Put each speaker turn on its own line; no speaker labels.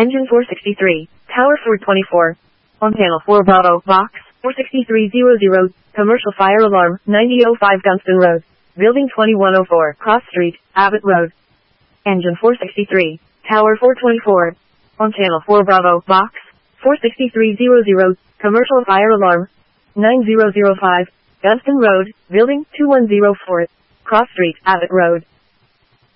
Engine 463, Tower 424. On panel 4 Bravo, box, 46300, commercial fire alarm, 9005 Gunston Road. Building 2104, Cross Street, Abbott Road. Engine 463, Tower 424. On channel 4 Bravo, box, 46300, commercial fire alarm, 9005, Gunston Road, Building 2104, Cross Street, Abbott Road.